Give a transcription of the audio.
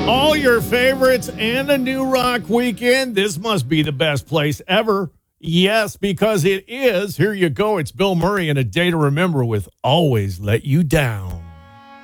All your favorites and a new rock weekend. This must be the best place ever. Yes, because it is. Here you go. It's Bill Murray and A Day to Remember with Always Let You Down.